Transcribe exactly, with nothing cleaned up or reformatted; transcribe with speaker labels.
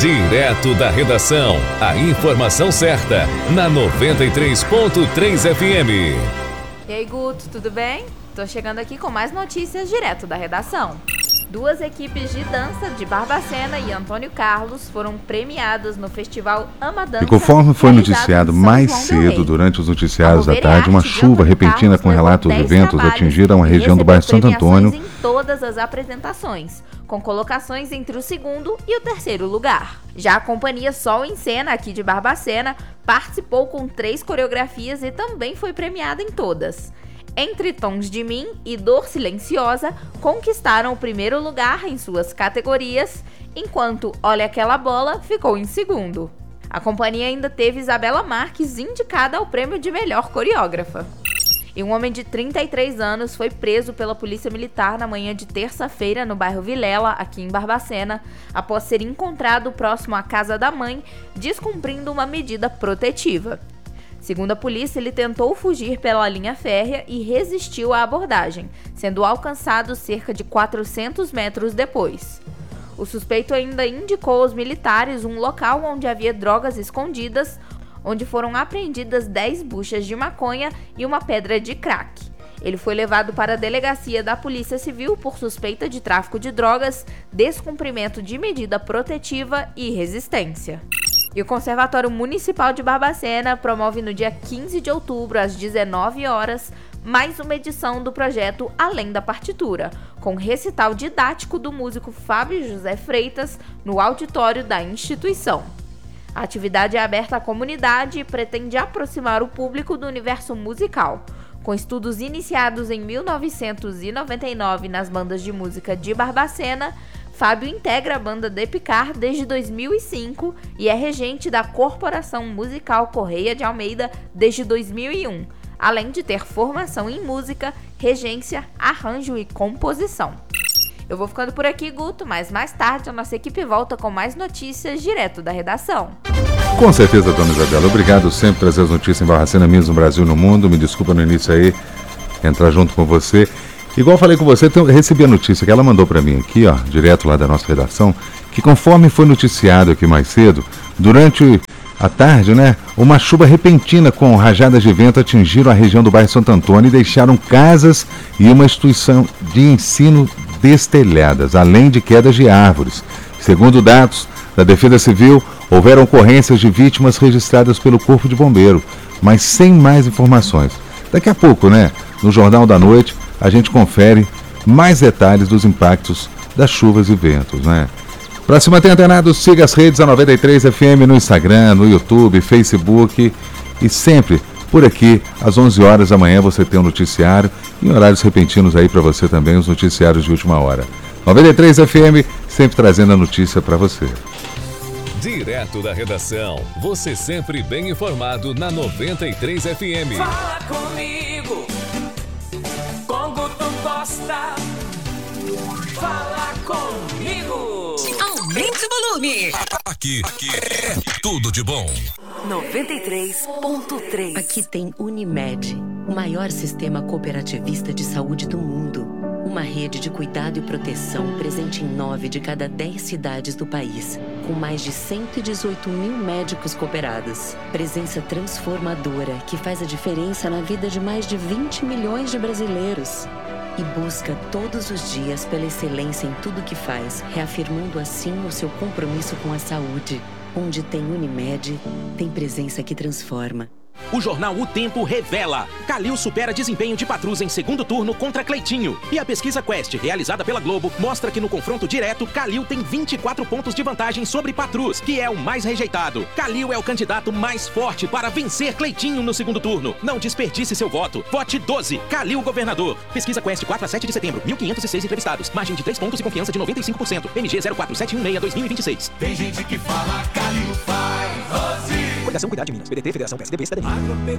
Speaker 1: Direto da redação, a informação certa, na noventa e três ponto três F M.
Speaker 2: E aí, Guto, tudo bem? Tô chegando aqui com mais notícias direto da redação. Duas equipes de dança de Barbacena e Antônio Carlos foram premiadas no Festival Ama Dança.
Speaker 3: E conforme foi noticiado mais cedo durante os noticiários da tarde, uma chuva repentina com relatos de ventos atingiram a região do bairro Santo Antônio.
Speaker 2: Em todas as apresentações, com colocações entre o segundo e o terceiro lugar. Já a companhia Sol em Cena, aqui de Barbacena, participou com três coreografias e também foi premiada em todas. Entre Tons de Mim e Dor Silenciosa conquistaram o primeiro lugar em suas categorias, enquanto Olha Aquela Bola ficou em segundo. A companhia ainda teve Isabela Marques indicada ao prêmio de melhor coreógrafa. E um homem de trinta e três anos foi preso pela Polícia Militar na manhã de terça-feira no bairro Vilela, aqui em Barbacena, após ser encontrado próximo à casa da mãe, descumprindo uma medida protetiva. Segundo a polícia, ele tentou fugir pela linha férrea e resistiu à abordagem, sendo alcançado cerca de quatrocentos metros depois. O suspeito ainda indicou aos militares um local onde havia drogas escondidas, onde foram apreendidas dez buchas de maconha e uma pedra de crack. Ele foi levado para a delegacia da Polícia Civil por suspeita de tráfico de drogas, descumprimento de medida protetiva e resistência. E o Conservatório Municipal de Barbacena promove no dia quinze de outubro, às dezenove horas, mais uma edição do projeto Além da Partitura, com recital didático do músico Fábio José Freitas no auditório da instituição. A atividade é aberta à comunidade e pretende aproximar o público do universo musical. Com estudos iniciados em mil novecentos e noventa e nove nas bandas de música de Barbacena, Fábio integra a banda Depicar desde dois mil e cinco e é regente da Corporação Musical Correia de Almeida desde dois mil e um, além de ter formação em música, regência, arranjo e composição. Eu vou ficando por aqui, Guto, mas mais tarde a nossa equipe volta com mais notícias direto da redação.
Speaker 3: Com certeza, dona Isabela. Obrigado sempre por trazer as notícias em Barbacena, Minas, no Brasil e no mundo. Me desculpa no início aí entrar junto com você. Igual falei com você, eu recebi a notícia que ela mandou para mim aqui, ó, direto lá da nossa redação, que conforme foi noticiado aqui mais cedo, durante a tarde, né, uma chuva repentina com rajadas de vento atingiram a região do bairro Santo Antônio e deixaram casas e uma instituição de ensino destelhadas, além de quedas de árvores. Segundo dados da Defesa Civil, houveram ocorrências de vítimas registradas pelo Corpo de Bombeiro, mas sem mais informações. Daqui a pouco, né, no Jornal da Noite, a gente confere mais detalhes dos impactos das chuvas e ventos, né? Para se manter antenado, siga as redes da noventa e três F M no Instagram, no YouTube, Facebook e sempre por aqui, às onze horas da manhã, você tem um noticiário e em horários repentinos aí para você também, os noticiários de última hora. noventa e três F M, sempre trazendo a notícia para você.
Speaker 1: Direto da redação, você sempre bem informado na noventa e três F M.
Speaker 4: Fala comigo, com Guto Costa. Fala comigo.
Speaker 5: Aumente o volume.
Speaker 1: Aqui, aqui é tudo de bom.
Speaker 5: noventa e três ponto três.
Speaker 6: Aqui tem Unimed, o maior sistema cooperativista de saúde do mundo. Uma rede de cuidado e proteção presente em nove de cada dez cidades do país, com mais de cento e dezoito mil médicos cooperados. Presença transformadora que faz a diferença na vida de mais de vinte milhões de brasileiros. E busca todos os dias pela excelência em tudo que faz, reafirmando assim o seu compromisso com a saúde. Onde tem Unimed, tem presença que transforma.
Speaker 7: O jornal O Tempo revela: Calil supera desempenho de Patrus em segundo turno contra Cleitinho. E a pesquisa Quest, realizada pela Globo, mostra que no confronto direto, Calil tem vinte e quatro pontos de vantagem sobre Patrus, que é o mais rejeitado. Calil é o candidato mais forte para vencer Cleitinho no segundo turno. Não desperdice seu voto. Vote doze. Calil governador. Pesquisa Quest quatro a sete de setembro. mil quinhentos e seis entrevistados. Margem de três pontos e confiança de noventa e cinco por cento. M G zero quatro sete um seis dois mil e vinte e seis.
Speaker 4: Tem gente que fala Calil faz doze.
Speaker 7: Coligação Cuidar de Minas. P D T, Federação P S D B, Cidadania.